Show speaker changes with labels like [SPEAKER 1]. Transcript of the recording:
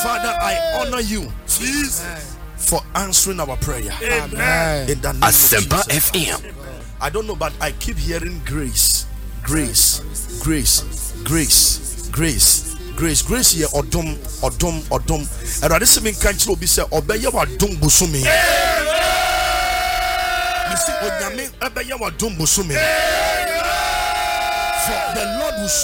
[SPEAKER 1] Father, I honor you,
[SPEAKER 2] Jesus,
[SPEAKER 1] for answering our prayer.
[SPEAKER 2] Amen.
[SPEAKER 1] In the name of
[SPEAKER 3] Asempa
[SPEAKER 1] Jesus.
[SPEAKER 3] FM.
[SPEAKER 1] I don't know, but I keep hearing grace, grace, grace, grace, grace, grace, grace. Here, odom. And I just mean can't you be say obey your dom busumi. You see, onyame obey your dom busumi. For the Lord will